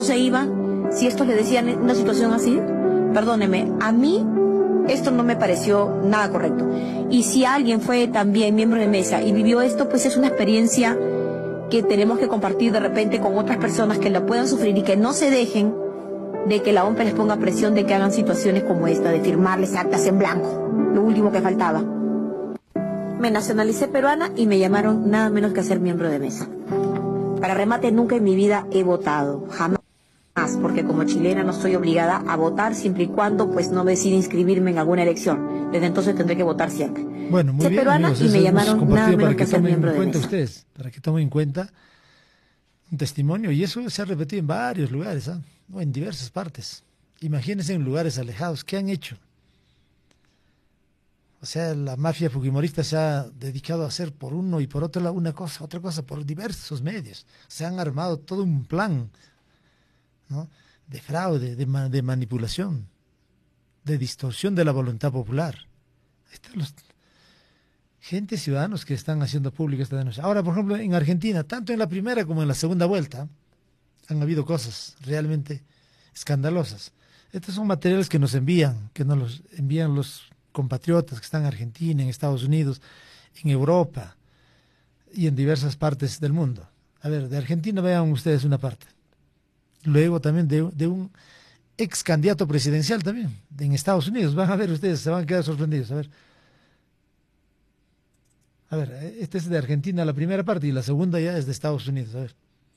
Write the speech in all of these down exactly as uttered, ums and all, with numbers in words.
se iba si estos le decían una situación así? Perdóneme, a mí esto no me pareció nada correcto. Y si alguien fue también miembro de mesa y vivió esto, pues es una experiencia que tenemos que compartir de repente con otras personas que la puedan sufrir y que no se dejen de que la O M P les ponga presión de que hagan situaciones como esta, de firmarles actas en blanco, lo último que faltaba. Me nacionalicé peruana y me llamaron nada menos que a ser miembro de mesa. Para remate, nunca en mi vida he votado, jamás, porque como chilena no estoy obligada a votar siempre y cuando pues no decida inscribirme en alguna elección. Desde entonces tendré que votar siempre. Bueno, muy Soy bien, peruana amigos, y me llamaron nada menos para que a ser miembro de cuenta mesa. ustedes, para que tomen en cuenta un testimonio, y eso se ha repetido en varios lugares, ¿eh? No, en diversas partes. Imagínense en lugares alejados, ¿qué han hecho? O sea, la mafia fujimorista se ha dedicado a hacer por uno y por otro lado una cosa, otra cosa, por diversos medios. Se han armado todo un plan, ¿no?, de fraude, de, ma de manipulación, de distorsión de la voluntad popular. Ahí están los gente, ciudadanos que están haciendo pública esta denuncia. Ahora, por ejemplo, en Argentina, tanto en la primera como en la segunda vuelta, han habido cosas realmente escandalosas. Estos son materiales que nos envían, que nos los envían los compatriotas que están en Argentina, en Estados Unidos, en Europa y en diversas partes del mundo. A ver, de Argentina vean ustedes una parte. Luego también de, de un ex candidato presidencial también, de, en Estados Unidos. Van a ver ustedes, se van a quedar sorprendidos. A ver. A ver, este es de Argentina la primera parte y la segunda ya es de Estados Unidos. A ver.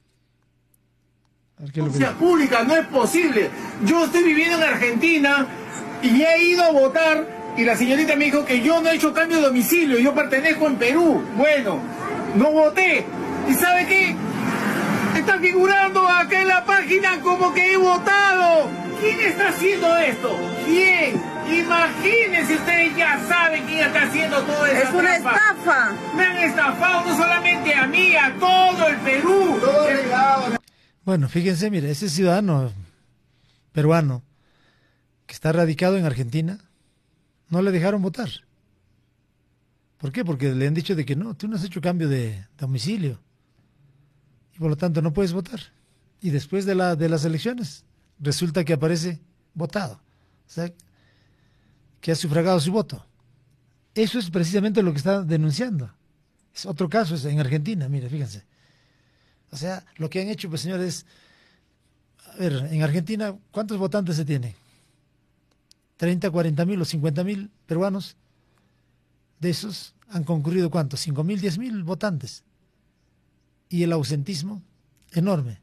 A ver, ¿qué es lo que dice? Pública, no es posible. Yo estoy viviendo en Argentina y he ido a votar y la señorita me dijo que yo no he hecho cambio de domicilio, yo pertenezco en Perú. Bueno, no voté. ¿Y sabe qué? Está figurando acá en la página como que he votado. ¿Quién está haciendo esto? ¿Quién? Imagínense, ustedes ya saben quién está haciendo todo esto. Es una estafa. Me han estafado no solamente a mí, a todo el Perú. Todo el... Bueno, fíjense, mire, ese ciudadano peruano que está radicado en Argentina, no le dejaron votar. ¿Por qué? Porque le han dicho de que no, tú no has hecho cambio de domicilio y por lo tanto no puedes votar. Y después de, la, de las elecciones resulta que aparece votado, o sea, que ha sufragado su voto. Eso es precisamente lo que está denunciando. Es otro caso, es en Argentina, mire, fíjense. O sea, lo que han hecho, pues señores, a ver, en Argentina, ¿cuántos votantes se tiene? treinta, cuarenta mil o cincuenta mil peruanos. De esos han concurrido, ¿cuántos? cinco mil, diez mil votantes. Y el ausentismo, enorme.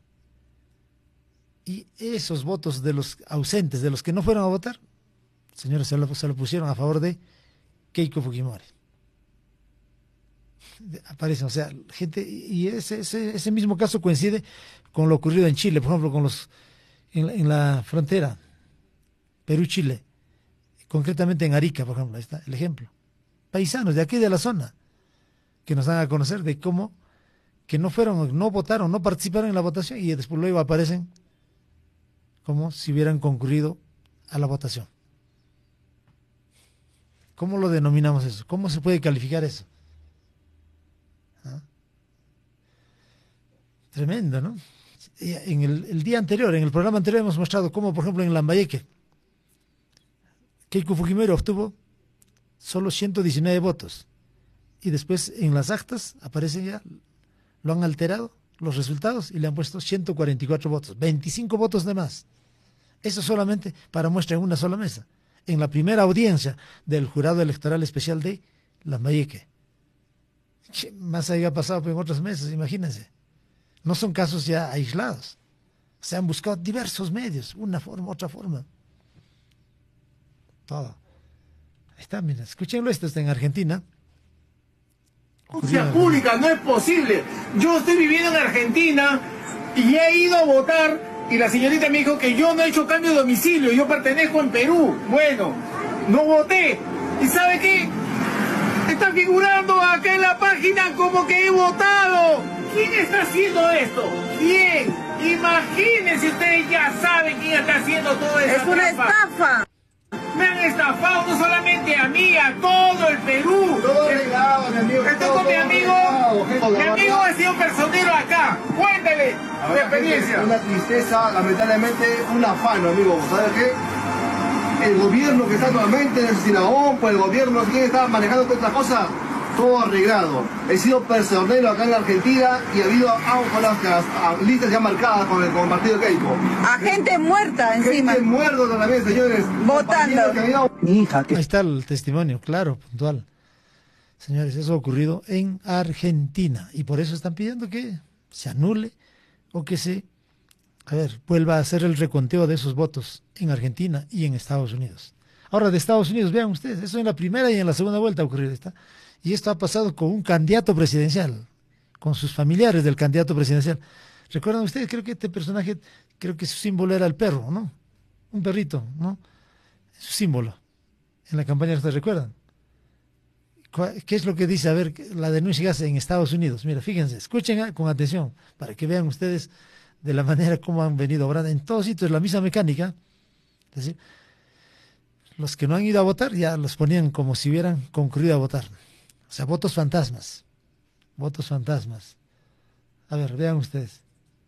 Y esos votos de los ausentes, de los que no fueron a votar, señores, se lo, se lo pusieron a favor de Keiko Fujimori. Aparecen, o sea, gente, y ese, ese, ese mismo caso coincide con lo ocurrido en Chile, por ejemplo, con los en, en la frontera Perú-Chile, concretamente en Arica, por ejemplo, ahí está el ejemplo. Paisanos de aquí de la zona que nos dan a conocer de cómo que no fueron, no votaron, no participaron en la votación y después luego aparecen como si hubieran concurrido a la votación. ¿Cómo lo denominamos eso? ¿Cómo se puede calificar eso? ¿Ah? Tremendo, ¿no? En el, el día anterior, en el programa anterior hemos mostrado cómo, por ejemplo, en Lambayeque, Keiko Fujimori obtuvo solo ciento diecinueve votos y después en las actas aparece ya, lo han alterado los resultados y le han puesto ciento cuarenta y cuatro votos, veinticinco votos de más. Eso solamente para muestra en una sola mesa, en la primera audiencia del Jurado Electoral Especial de Lambayeque. ¿Qué más haya pasado en otras mesas? Imagínense. No son casos ya aislados. Se han buscado diversos medios, una forma, otra forma. Todo. Ahí está, mira, escúchenlo, esto está en Argentina. Denuncia pública, no es posible. Yo estoy viviendo en Argentina y he ido a votar y la señorita me dijo que yo no he hecho cambio de domicilio, yo pertenezco en Perú. Bueno, no voté. ¿Y sabe qué? Está figurando acá en la página como que he votado. ¿Quién está haciendo esto? ¿Quién? Imagínense, ustedes ya saben quién está haciendo todo esto. Es una estafa. Me han estafado no solamente a mí, a todo el Perú. Todo arreglado, mi amigo. Estoy con mi amigo. Mi amigo ha sido personero acá. Cuéntale tu experiencia. Una tristeza, lamentablemente, un afán, amigo. ¿Sabes qué? El gobierno que está actualmente, no sé si la O M P, el gobierno, ¿quién está manejando todas estas cosas? Todo arreglado. He sido personero acá en la Argentina y ha habido las listas ya marcadas con el, con el partido de Keiko. A gente muerta encima. Gente muerta también, señores. Votando. Habido... Mi hija, que... Ahí está el testimonio, claro, puntual. Señores, eso ha ocurrido en Argentina y por eso están pidiendo que se anule o que se, a ver, vuelva a hacer el reconteo de esos votos en Argentina y en Estados Unidos. Ahora, de Estados Unidos, vean ustedes, eso en la primera y en la segunda vuelta ha ocurrido. ¿Está? Y esto ha pasado con un candidato presidencial, con sus familiares del candidato presidencial. ¿Recuerdan ustedes? Creo que este personaje, creo que su símbolo era el perro, ¿no? Un perrito, ¿no? Su símbolo. En la campaña, ¿ustedes recuerdan? ¿Qué es lo que dice? A ver, la denuncia que hace en Estados Unidos. Mira, fíjense, escuchen con atención, para que vean ustedes de la manera como han venido obrando. En todos sitios la misma mecánica. Es decir, los que no han ido a votar ya los ponían como si hubieran concluido a votar. O sea, votos fantasmas. Votos fantasmas. A ver, vean ustedes.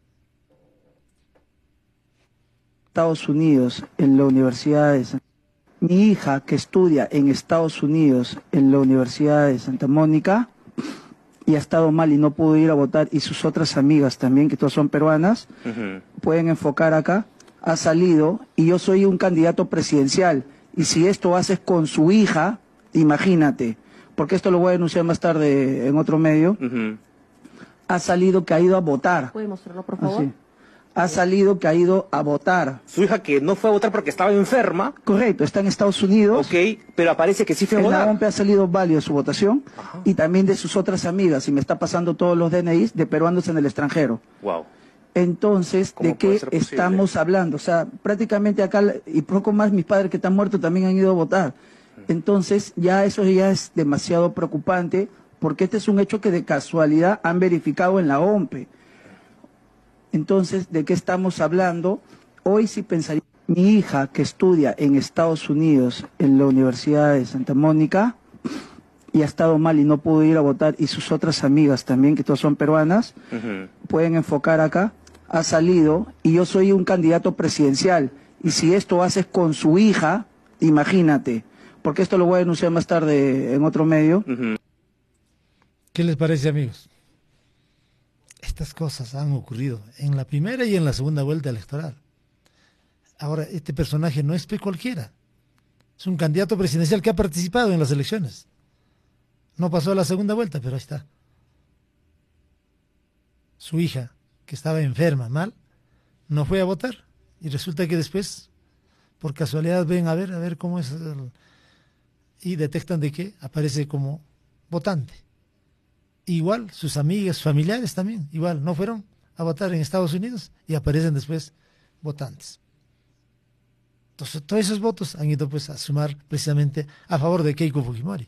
Estados Unidos, en la Universidad de San... Mi hija, que estudia en Estados Unidos, en la Universidad de Santa Mónica, y ha estado mal y no pudo ir a votar, y sus otras amigas también, que todas son peruanas, uh-huh. pueden enfocar acá, ha salido, y yo soy un candidato presidencial, y si esto haces con su hija, imagínate, porque esto lo voy a denunciar más tarde en otro medio, uh-huh. ha salido que ha ido a votar. ¿Puede mostrarlo, por favor? Así. Ha salido que ha ido a votar. Su hija que no fue a votar porque estaba enferma. Correcto, está en Estados Unidos. Ok, pero aparece que sí fue a votar. En la O M P ha salido válido su votación. Ajá. Y también de sus otras amigas, y me está pasando todos los D N Is de peruanos en el extranjero. Wow. Entonces, ¿de qué estamos hablando? O sea, prácticamente acá, y poco más mis padres que están muertos también han ido a votar. Entonces, ya eso ya es demasiado preocupante, porque este es un hecho que de casualidad han verificado en la O M P. Entonces, ¿de qué estamos hablando? Hoy sí pensaría, mi hija que estudia en Estados Unidos, en la Universidad de Santa Mónica, y ha estado mal y no pudo ir a votar, y sus otras amigas también, que todas son peruanas, uh-huh. pueden enfocar acá, ha salido, y yo soy un candidato presidencial, y si esto haces con su hija, imagínate, porque esto lo voy a denunciar más tarde en otro medio. Uh-huh. ¿Qué les parece, amigos? Estas cosas han ocurrido en la primera y en la segunda vuelta electoral. Ahora, este personaje no es cualquiera. Es un candidato presidencial que ha participado en las elecciones. No pasó a la segunda vuelta, pero ahí está. Su hija, que estaba enferma, mal, no fue a votar. Y resulta que después, por casualidad, ven a ver, a ver cómo es. El... y detectan de que aparece como votante. Igual, sus amigas, sus familiares también, igual, no fueron a votar en Estados Unidos y aparecen después votantes. Entonces, todos esos votos han ido pues a sumar precisamente a favor de Keiko Fujimori.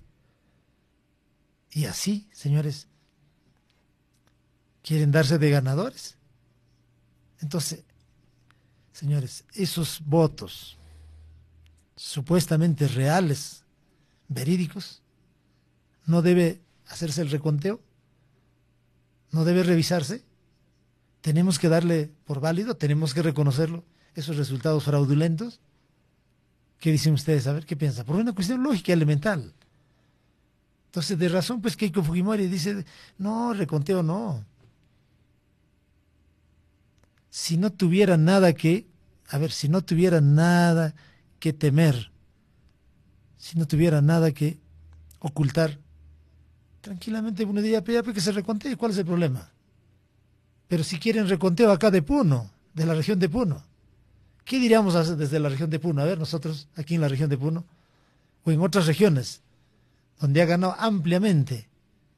Y así, señores, quieren darse de ganadores. Entonces, señores, esos votos supuestamente reales, verídicos, no debe hacerse el reconteo, no debe revisarse, tenemos que darle por válido, tenemos que reconocerlo, esos resultados fraudulentos. ¿Qué dicen ustedes? A ver, ¿qué piensan? Por una cuestión lógica elemental. Entonces, de razón, pues Keiko Fujimori dice, no, reconteo no. Si no tuviera nada que, a ver, si no tuviera nada que temer, si no tuviera nada que ocultar, tranquilamente uno diría, que se recontee, ¿cuál es el problema? Pero si quieren reconteo acá de Puno, de la región de Puno, ¿qué diríamos desde la región de Puno? A ver, nosotros aquí en la región de Puno, o en otras regiones, donde ha ganado ampliamente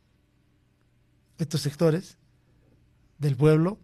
estos sectores del pueblo.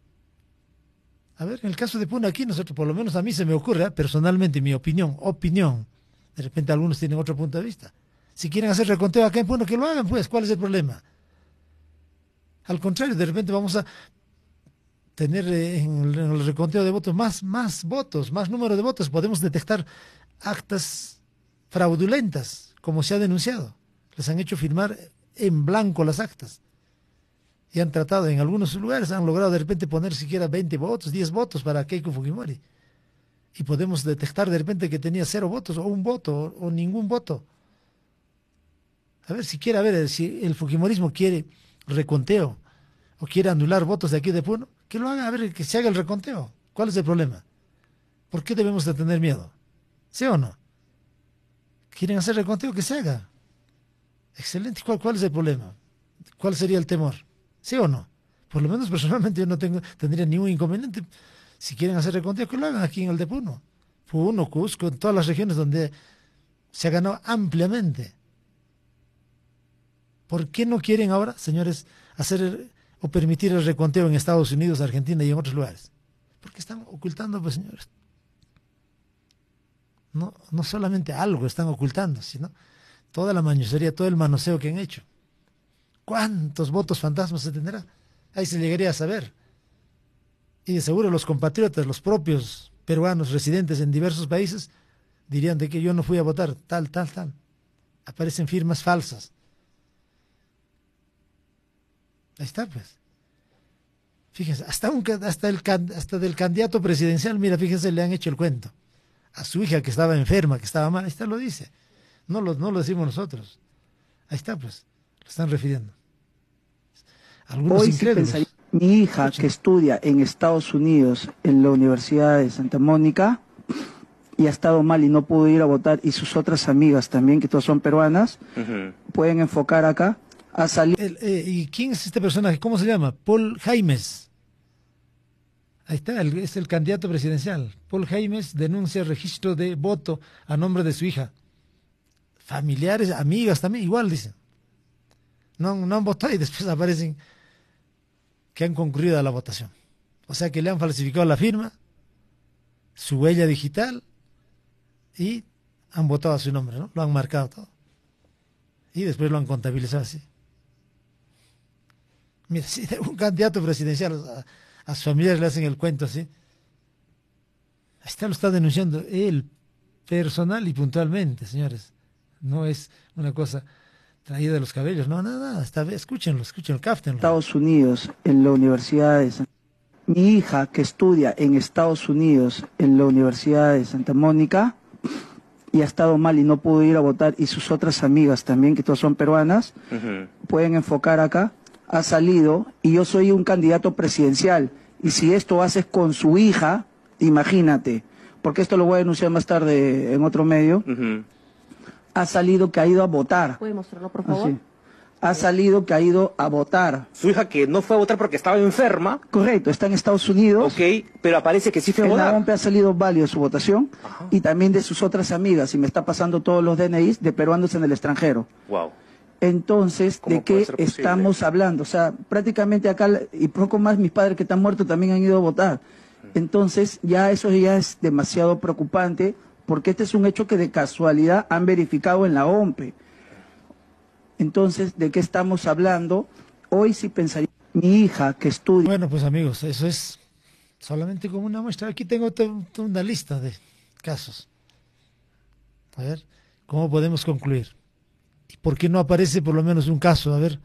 A ver, en el caso de Puno aquí, nosotros, por lo menos a mí se me ocurre, ¿eh? personalmente, mi opinión, opinión, de repente algunos tienen otro punto de vista. Si quieren hacer reconteo acá en Puno, que lo hagan, pues, ¿cuál es el problema? Al contrario, de repente vamos a tener en el, en el reconteo de votos más, más votos, más número de votos. Podemos detectar actas fraudulentas, como se ha denunciado. Les han hecho firmar en blanco las actas. Y han tratado, en algunos lugares, han logrado de repente poner siquiera veinte votos, diez votos para Keiko Fujimori. Y podemos detectar de repente que tenía cero votos, o un voto, o, o ningún voto. A ver, si quiere, a ver, si el fujimorismo quiere reconteo, o quiere anular votos de aquí de Puno, que lo haga, a ver, que se haga el reconteo. ¿Cuál es el problema? ¿Por qué debemos de tener miedo? ¿Sí o no? ¿Quieren hacer reconteo? Que se haga. Excelente. ¿Cuál, cuál es el problema? ¿Cuál sería el temor? ¿Sí o no? Por lo menos personalmente yo no tengo, tendría ningún inconveniente. Si quieren hacer reconteo, que lo hagan aquí en el de Puno. Puno, Cusco, en todas las regiones donde se ha ganado ampliamente. ¿Por qué no quieren ahora, señores, hacer o permitir el reconteo en Estados Unidos, Argentina y en otros lugares? Porque están ocultando, pues, señores. No, no solamente algo están ocultando, sino toda la mañosería, todo el manoseo que han hecho. ¿Cuántos votos fantasmas se tendrá? Ahí se llegaría a saber. Y de seguro los compatriotas, los propios peruanos residentes en diversos países, dirían de que yo no fui a votar, tal, tal, tal. Aparecen firmas falsas. Ahí está, pues. Fíjense, hasta, un, hasta, el, hasta del candidato presidencial, mira, fíjense, le han hecho el cuento. A su hija que estaba enferma, que estaba mal, ahí está, lo dice. No lo, no lo decimos nosotros. Ahí está, pues, lo están refiriendo. Algunos Hoy incrédulos. Sí pensaría, mi hija que estudia en Estados Unidos, en la Universidad de Santa Mónica, y ha estado mal y no pudo ir a votar, y sus otras amigas también, que todas son peruanas, uh-huh. pueden enfocar acá. Ha salido... El, eh, ¿Y quién es este personaje? ¿Cómo se llama? Paul Jaimes. Ahí está, el, es el candidato presidencial. Paul Jaimes denuncia registro de voto a nombre de su hija. Familiares, amigas también, igual dicen. No, no han votado y después aparecen que han concurrido a la votación. O sea que le han falsificado la firma, su huella digital y han votado a su nombre, ¿no? Lo han marcado todo. Y después lo han contabilizado así. Mira, si un candidato presidencial a, a sus familiares le hacen el cuento así, ahí está, lo está denunciando él personal y puntualmente, señores. No es una cosa traída de los cabellos, no, nada, nada. Está, escúchenlo, escúchenlo, cáftenlo. Estados Unidos, en la Universidad de San... Mi hija que estudia en Estados Unidos, en la Universidad de Santa Mónica, y ha estado mal y no pudo ir a votar, y sus otras amigas también, que todas son peruanas, uh-huh. pueden enfocar acá. Ha salido, y yo soy un candidato presidencial, y si esto haces con su hija, imagínate, porque esto lo voy a denunciar más tarde en otro medio, uh-huh. ha salido que ha ido a votar. ¿Puede mostrarlo, por favor? Así. Ha salido que ha ido a votar. Su hija que no fue a votar porque estaba enferma. Correcto, está en Estados Unidos. Ok, pero aparece que sí fue a votar. En la O M P ha salido válido su votación. Ajá. Y también de sus otras amigas, y me está pasando todos los D N Is de peruanos en el extranjero. Wow. Entonces, ¿de qué estamos hablando? O sea, prácticamente acá, y poco más mis padres que están muertos también han ido a votar. Entonces, ya eso ya es demasiado preocupante, porque este es un hecho que de casualidad han verificado en la O M P. Entonces, ¿de qué estamos hablando? Hoy sí pensaría, mi hija que estudia... Bueno, pues amigos, eso es solamente como una muestra. Aquí tengo una lista de casos. A ver, ¿cómo podemos concluir? ¿Y por qué no aparece por lo menos un caso? A ver,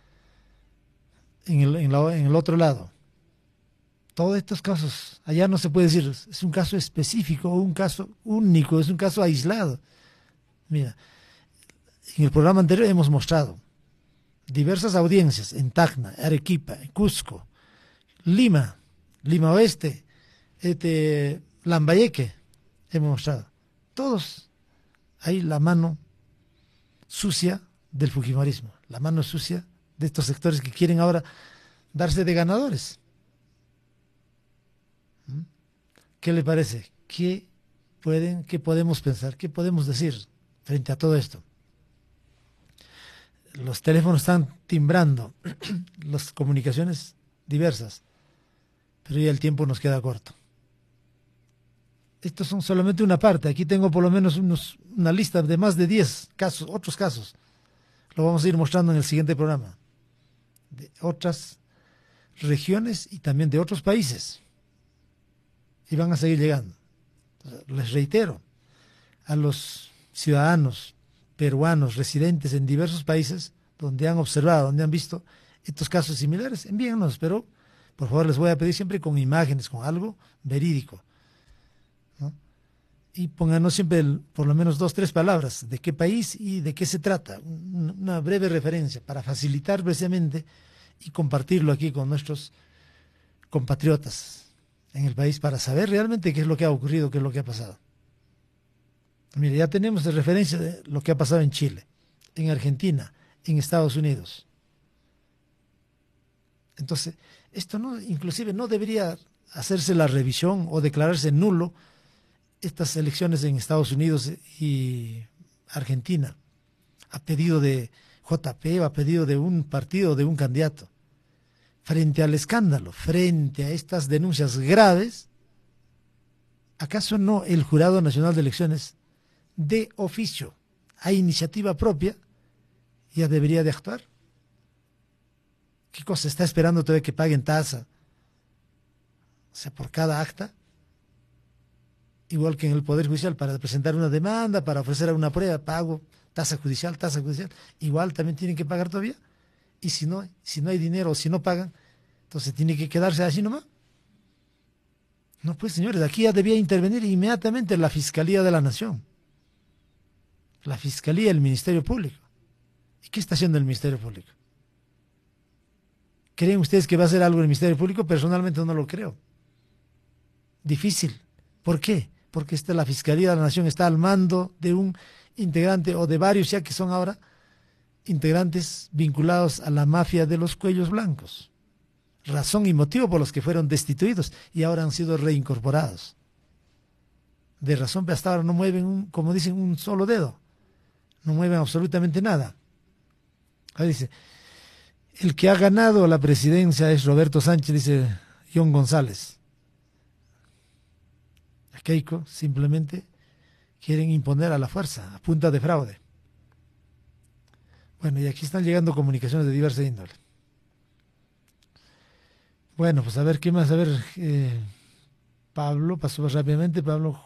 en el, en la, en el otro lado. Todos estos casos, allá no se puede decir, es un caso específico, un caso único, es un caso aislado. Mira, en el programa anterior hemos mostrado diversas audiencias en Tacna, Arequipa, Cusco, Lima, Lima Oeste, este, Lambayeque, hemos mostrado. Todos hay la mano sucia del fujimorismo, la mano sucia de estos sectores que quieren ahora darse de ganadores. ¿Qué le parece? ¿Qué pueden, qué podemos pensar? ¿Qué podemos decir frente a todo esto? Los teléfonos están timbrando, las comunicaciones diversas, pero ya el tiempo nos queda corto. Estos son solamente una parte. Aquí tengo por lo menos unos, una lista de más de diez casos, otros casos. Lo vamos a ir mostrando en el siguiente programa. De otras regiones y también de otros países. Y van a seguir llegando. Les reitero, a los ciudadanos peruanos residentes en diversos países donde han observado, donde han visto estos casos similares, envíennos, pero por favor les voy a pedir siempre con imágenes, con algo verídico, ¿no? Y pónganos siempre el, por lo menos dos, tres palabras de qué país y de qué se trata, una breve referencia para facilitar precisamente y compartirlo aquí con nuestros compatriotas en el país para saber realmente qué es lo que ha ocurrido, qué es lo que ha pasado. Mire, ya tenemos de referencia de lo que ha pasado en Chile, en Argentina, en Estados Unidos. Entonces, esto no, inclusive no debería hacerse la revisión o declararse nulo estas elecciones en Estados Unidos y Argentina, a pedido de J P o a pedido de un partido, de un candidato. Frente al escándalo, frente a estas denuncias graves, ¿acaso no el Jurado Nacional de Elecciones de oficio, a iniciativa propia, ya debería de actuar? ¿Qué cosa está esperando todavía que paguen tasa? O sea, por cada acta, igual que en el Poder Judicial, para presentar una demanda, para ofrecer una prueba, pago, tasa judicial, tasa judicial, igual también tienen que pagar todavía. Y si no, si no hay dinero o si no pagan, entonces tiene que quedarse así nomás. No, pues señores, aquí ya debía intervenir inmediatamente la Fiscalía de la Nación, la Fiscalía, el Ministerio Público. ¿Y qué está haciendo el Ministerio Público? ¿Creen ustedes que va a hacer algo el Ministerio Público? Personalmente no lo creo. Difícil. ¿Por qué? Porque esta, la Fiscalía de la Nación está al mando de un integrante o de varios ya que son ahora integrantes vinculados a la mafia de los cuellos blancos. Razón y motivo por los que fueron destituidos y ahora han sido reincorporados. De razón, pero hasta ahora no mueven, un, como dicen, un solo dedo. No mueven absolutamente nada. Ahí dice, el que ha ganado la presidencia es Roberto Sánchez, dice John González. A Keiko simplemente quieren imponer a la fuerza, a punta de fraude. Bueno, y aquí están llegando comunicaciones de diversa índole. Bueno, pues a ver, ¿qué más? A ver, eh, Pablo, pasó rápidamente, Pablo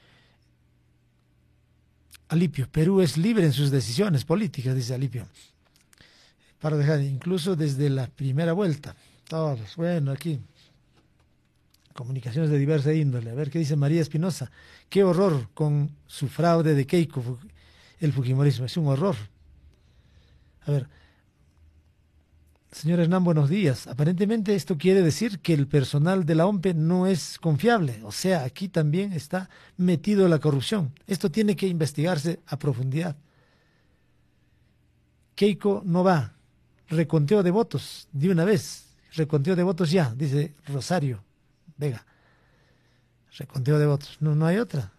Alipio, Perú es libre en sus decisiones políticas, dice Alipio. Para dejar, incluso desde la primera vuelta, todos, bueno, aquí, comunicaciones de diversa índole. A ver qué dice María Espinosa. Qué horror con su fraude de Keiko, el fujimorismo, es un horror. A ver, señor Hernán, buenos días. Aparentemente esto quiere decir que el personal de la O M P E no es confiable. O sea, aquí también está metido la corrupción. Esto tiene que investigarse a profundidad. Keiko no va. Reconteo de votos, de una vez. Reconteo de votos ya, dice Rosario Vega. Reconteo de votos. No, no hay otra.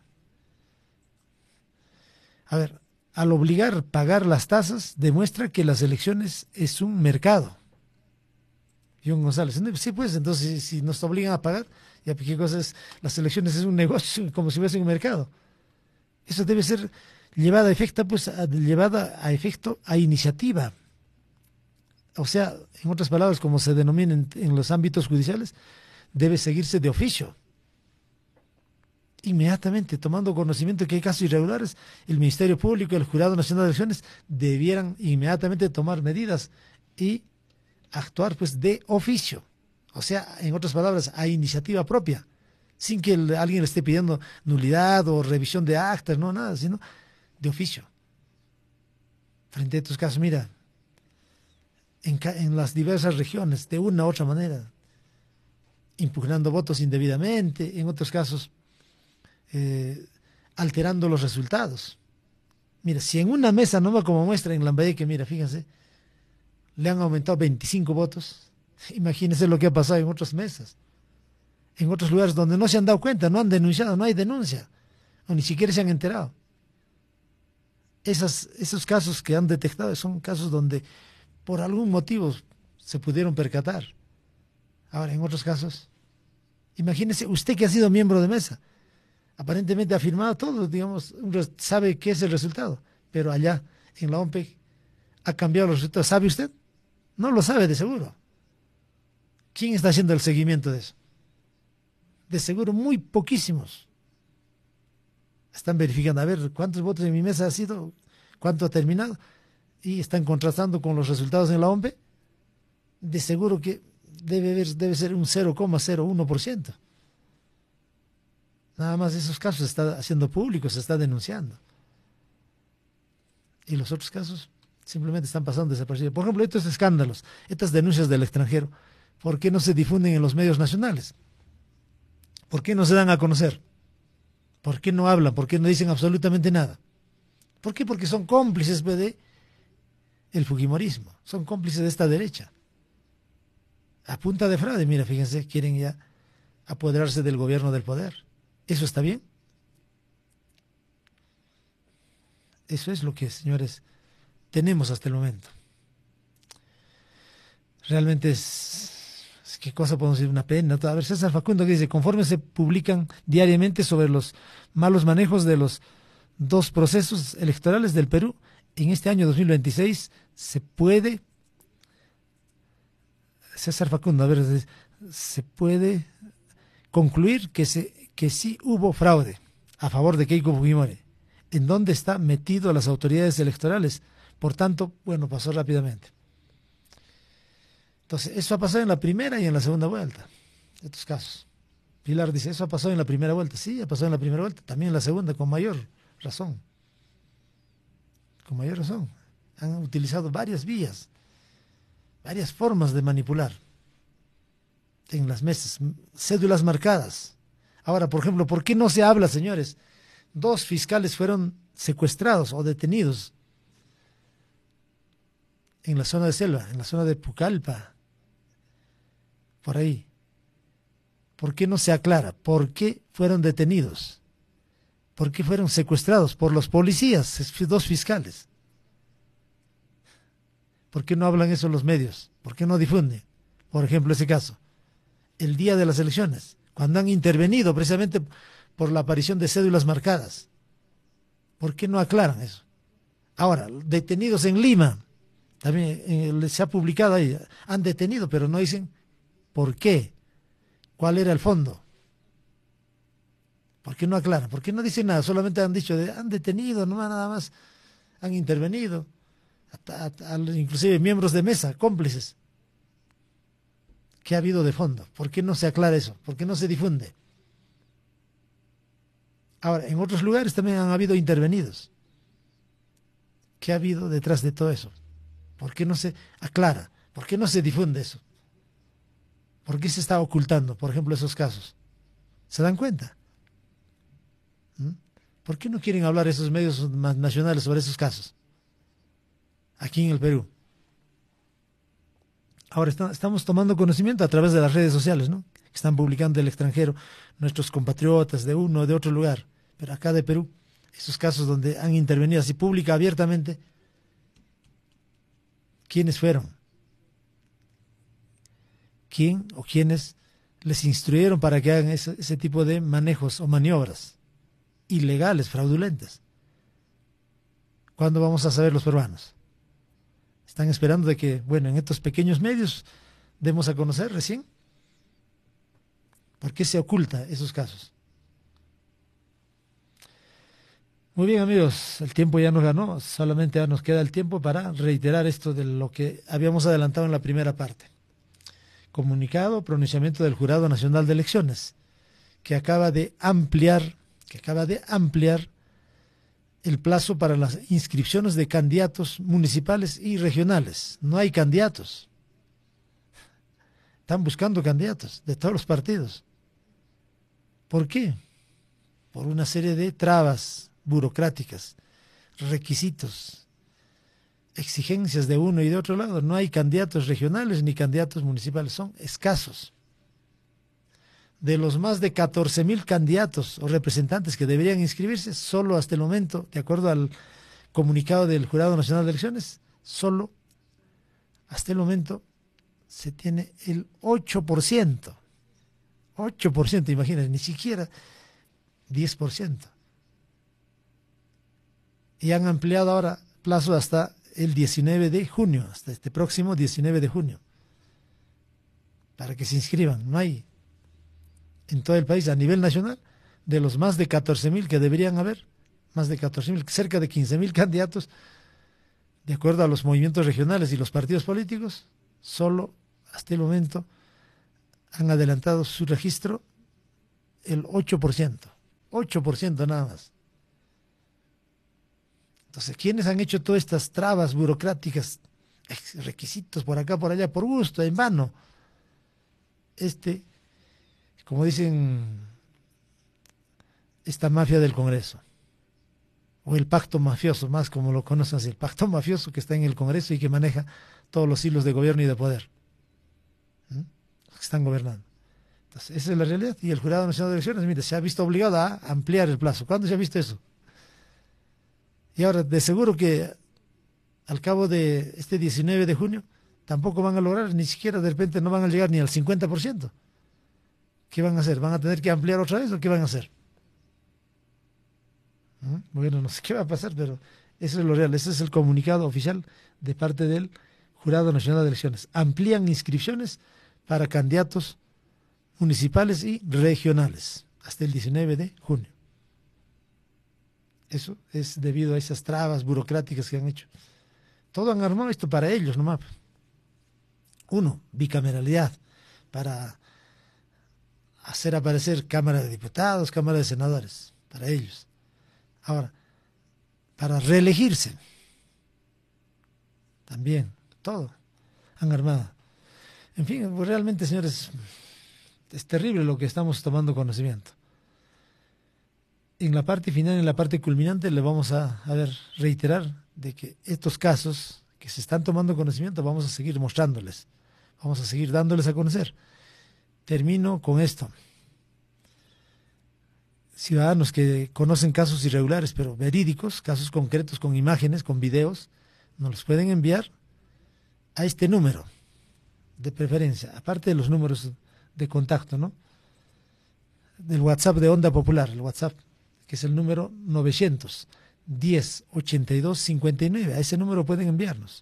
A ver, al obligar a pagar las tasas, demuestra que las elecciones es un mercado. John González. Sí, pues, entonces, si nos obligan a pagar, ya qué cosa es, las elecciones es un negocio, como si fuese un mercado. Eso debe ser llevada a efecto, pues, a, llevada a efecto a iniciativa. O sea, en otras palabras, como se denomina en, en los ámbitos judiciales, debe seguirse de oficio. Inmediatamente, tomando conocimiento de que hay casos irregulares, el Ministerio Público y el Jurado Nacional de Elecciones debieran inmediatamente tomar medidas y actuar pues de oficio. O sea, en otras palabras, a iniciativa propia, sin que el, alguien le esté pidiendo nulidad o revisión de actas, no, nada, sino de oficio. Frente a estos casos, mira, en, en las diversas regiones, de una u otra manera, impugnando votos indebidamente, en otros casos, eh, alterando los resultados. Mira, si en una mesa, no como muestra en Lambayeque, mira, fíjense, le han aumentado veinticinco votos, imagínense lo que ha pasado en otras mesas, en otros lugares donde no se han dado cuenta, no han denunciado, no hay denuncia, o ni siquiera se han enterado. Esas, esos casos que han detectado son casos donde por algún motivo se pudieron percatar. Ahora, en otros casos, imagínese usted que ha sido miembro de mesa, aparentemente ha firmado todo, digamos, sabe qué es el resultado, pero allá en la O M P E ha cambiado los resultados. ¿Sabe usted? No lo sabe de seguro. ¿Quién está haciendo el seguimiento de eso? De seguro muy poquísimos. Están verificando, a ver, cuántos votos en mi mesa ha sido, cuánto ha terminado, y están contrastando con los resultados en la O M P E. De seguro que debe, haber, debe ser un cero coma cero uno por ciento. Nada más esos casos se está haciendo público, se está denunciando. Y los otros casos simplemente están pasando desaparecidos. Por ejemplo, estos escándalos, estas denuncias del extranjero, ¿por qué no se difunden en los medios nacionales? ¿Por qué no se dan a conocer? ¿Por qué no hablan? ¿Por qué no dicen absolutamente nada? ¿Por qué? Porque son cómplices de el fujimorismo, son cómplices de esta derecha. A punta de fraude, mira, fíjense, quieren ya apoderarse del gobierno del poder. ¿Eso está bien? Eso es lo que, señores, tenemos hasta el momento. Realmente es, es ¿qué cosa podemos decir? Una pena. A ver, César Facundo que dice, conforme se publican diariamente sobre los malos manejos de los dos procesos electorales del Perú, en este año dos mil veintiséis se puede, César Facundo, a ver, se puede concluir que, se, que sí hubo fraude a favor de Keiko Fujimori. ¿En dónde está metido las autoridades electorales? Por tanto, bueno, pasó rápidamente. Entonces, eso ha pasado en la primera y en la segunda vuelta, estos casos. Pilar dice, eso ha pasado en la primera vuelta. Sí, ha pasado en la primera vuelta, también en la segunda, con mayor razón. Con mayor razón. Han utilizado varias vías, varias formas de manipular en las mesas, cédulas marcadas. Ahora, por ejemplo, ¿por qué no se habla, señores? Dos fiscales fueron secuestrados o detenidos en la zona de Selva, en la zona de Pucallpa, por ahí. ¿Por qué no se aclara? ¿Por qué fueron detenidos? ¿Por qué fueron secuestrados? Por los policías, dos fiscales. ¿Por qué no hablan eso los medios? ¿Por qué no difunden? Por ejemplo, ese caso, el día de las elecciones, cuando han intervenido precisamente por la aparición de cédulas marcadas. ¿Por qué no aclaran eso? Ahora, detenidos en Lima, también eh, se ha publicado ahí, han detenido, pero no dicen por qué, cuál era el fondo. ¿Por qué no aclaran? ¿Por qué no dicen nada? Solamente han dicho, de, han detenido, no nada más, han intervenido, hasta, hasta, inclusive miembros de mesa, cómplices. ¿Qué ha habido de fondo? ¿Por qué no se aclara eso? ¿Por qué no se difunde? Ahora, en otros lugares también han habido intervenidos. ¿Qué ha habido detrás de todo eso? ¿Por qué no se aclara? ¿Por qué no se difunde eso? ¿Por qué se está ocultando, por ejemplo, esos casos? ¿Se dan cuenta? ¿Mm? ¿Por qué no quieren hablar esos medios nacionales sobre esos casos? Aquí en el Perú. Ahora está, estamos tomando conocimiento a través de las redes sociales, ¿no? Que están publicando del extranjero, nuestros compatriotas de uno o de otro lugar, pero acá de Perú, esos casos donde han intervenido así pública, abiertamente, ¿quiénes fueron? ¿Quién o quiénes les instruyeron para que hagan ese, ese tipo de manejos o maniobras ilegales, fraudulentas? ¿Cuándo vamos a saber los peruanos? Están esperando de que, bueno, en estos pequeños medios demos a conocer recién. ¿Por qué se oculta esos casos? Muy bien, amigos, el tiempo ya nos ganó, solamente nos queda el tiempo para reiterar esto de lo que habíamos adelantado en la primera parte. Comunicado, pronunciamiento del Jurado Nacional de Elecciones, que acaba de ampliar, que acaba de ampliar el plazo para las inscripciones de candidatos municipales y regionales. No hay candidatos. Están buscando candidatos de todos los partidos. ¿Por qué? Por una serie de trabas burocráticas, requisitos, exigencias de uno y de otro lado. No hay candidatos regionales ni candidatos municipales, son escasos. De los más de catorce mil candidatos o representantes que deberían inscribirse, solo hasta el momento, de acuerdo al comunicado del Jurado Nacional de Elecciones, solo hasta el momento se tiene el ocho por ciento. ocho por ciento, imagínense, ni siquiera diez por ciento. Y han ampliado ahora plazo hasta el diecinueve de junio, hasta este próximo diecinueve de junio, para que se inscriban. No hay en todo el país, a nivel nacional, de los más de catorce mil que deberían haber, más de catorce mil, cerca de quince mil candidatos, de acuerdo a los movimientos regionales y los partidos políticos, solo hasta el momento han adelantado su registro el ocho por ciento, ocho por ciento nada más. Entonces, ¿quiénes han hecho todas estas trabas burocráticas, requisitos por acá, por allá, por gusto, en vano? Este, como dicen, esta mafia del Congreso, o el pacto mafioso, más como lo conocen así, el pacto mafioso que está en el Congreso y que maneja todos los hilos de gobierno y de poder, ¿Mm? que están gobernando. Entonces, esa es la realidad. Y el Jurado Nacional de Elecciones, mire, se ha visto obligado a ampliar el plazo. ¿Cuándo se ha visto eso? Y ahora, de seguro que al cabo de este diecinueve de junio, tampoco van a lograr, ni siquiera de repente no van a llegar ni al cincuenta por ciento. ¿Qué van a hacer? ¿Van a tener que ampliar otra vez o qué van a hacer? ¿Mm? Bueno, no sé qué va a pasar, pero eso es lo real. Ese es el comunicado oficial de parte del Jurado Nacional de Elecciones. Amplían inscripciones para candidatos municipales y regionales hasta el diecinueve de junio. Eso es debido a esas trabas burocráticas que han hecho. Todo han armado esto para ellos nomás. Uno, bicameralidad, para hacer aparecer Cámara de Diputados, Cámara de Senadores, para ellos. Ahora, para reelegirse, también, todo han armado. En fin, pues realmente, señores, es terrible lo que estamos tomando conocimiento. En la parte final, en la parte culminante, le vamos a, a ver, reiterar de que estos casos que se están tomando conocimiento, vamos a seguir mostrándoles, vamos a seguir dándoles a conocer. Termino con esto. Ciudadanos que conocen casos irregulares, pero verídicos, casos concretos, con imágenes, con videos, nos los pueden enviar a este número, de preferencia, aparte de los números de contacto, ¿no? Del WhatsApp de Onda Popular, el WhatsApp, que es el número novecientos diez ochenta y dos cincuenta y nueve. A ese número pueden enviarnos.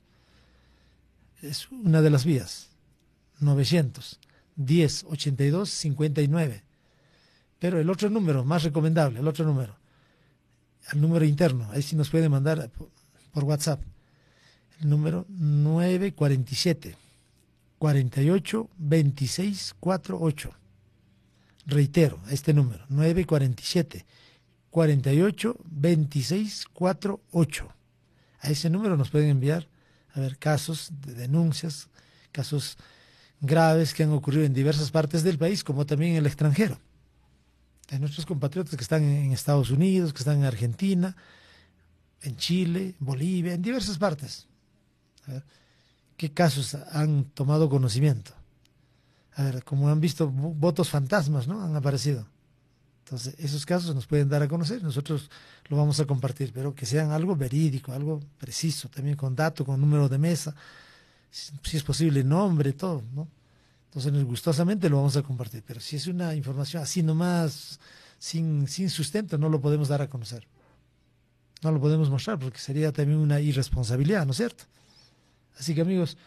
Es una de las vías. novecientos diez ochenta y dos cincuenta y nueve. Pero el otro número, más recomendable, el otro número, el número interno, ahí sí nos pueden mandar por WhatsApp. El número nueve cuatro siete, cuarenta y ocho, veintiséis cuarenta y ocho. Reitero, este número, nueve cuatro siete, cuarenta y ocho, veintiséis cuarenta y ocho. A ese número nos pueden enviar, a ver, casos de denuncias, casos graves que han ocurrido en diversas partes del país, como también en el extranjero. Hay nuestros compatriotas que están en Estados Unidos, que están en Argentina, en Chile, Bolivia, en diversas partes. A ver, ¿qué casos han tomado conocimiento? A ver, como han visto, votos fantasmas, ¿no? Han aparecido. Entonces, esos casos nos pueden dar a conocer, nosotros lo vamos a compartir, pero que sean algo verídico, algo preciso, también con dato, con número de mesa, si es posible, nombre, todo, ¿no? Entonces, gustosamente lo vamos a compartir, pero si es una información así nomás, sin, sin sustento, no lo podemos dar a conocer. No lo podemos mostrar porque sería también una irresponsabilidad, ¿no es cierto? Así que, amigos,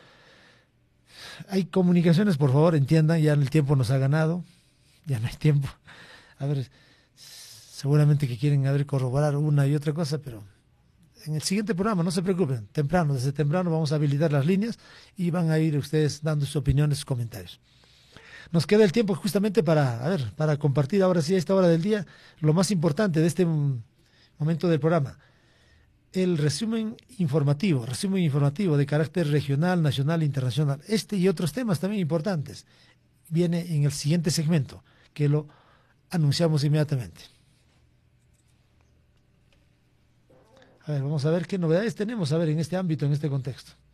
hay comunicaciones, por favor, entiendan, ya el tiempo nos ha ganado, ya no hay tiempo. A ver, seguramente que quieren a ver, corroborar una y otra cosa, pero en el siguiente programa, no se preocupen, temprano, desde temprano vamos a habilitar las líneas y van a ir ustedes dando sus opiniones, sus comentarios. Nos queda el tiempo justamente para, a ver, para compartir ahora sí a esta hora del día lo más importante de este momento del programa. El resumen informativo, resumen informativo de carácter regional, nacional e internacional. Este y otros temas también importantes viene en el siguiente segmento, que lo anunciamos inmediatamente. A ver, vamos a ver qué novedades tenemos a ver en este ámbito, en este contexto.